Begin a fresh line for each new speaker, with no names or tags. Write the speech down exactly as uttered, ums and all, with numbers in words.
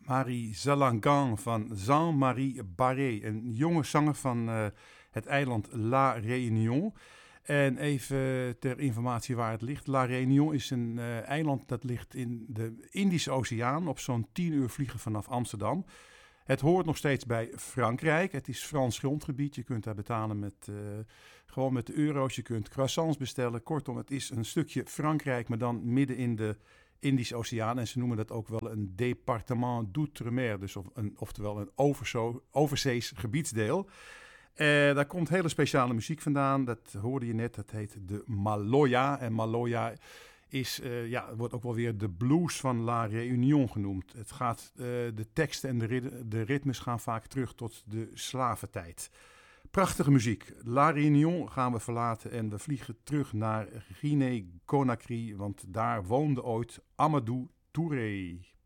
Marie Zalangan van Jean-Marie Barré, een jonge zanger van uh, het eiland La Réunion. En even ter informatie waar het ligt. La Réunion is een uh, eiland dat ligt in de Indische Oceaan op zo'n tien uur vliegen vanaf Amsterdam. Het hoort nog steeds bij Frankrijk. Het is Frans grondgebied. Je kunt daar betalen met, uh, gewoon met de euro's. Je kunt croissants bestellen. Kortom, het is een stukje Frankrijk, maar dan midden in de Indische Oceaan. En ze noemen dat ook wel een département d'outre-mer. Dus of een, oftewel een overzo- overzees gebiedsdeel. Uh, daar komt hele speciale muziek vandaan. Dat hoorde je net. Dat heet de Maloya. En Maloya is, uh, ja, wordt ook wel weer de blues van La Réunion genoemd. Het gaat, uh, de teksten en de, rit- de ritmes gaan vaak terug tot de slaventijd. Prachtige muziek. La Réunion gaan we verlaten en we vliegen terug naar Guinée-Conakry, want daar woonde ooit Amadou Touré.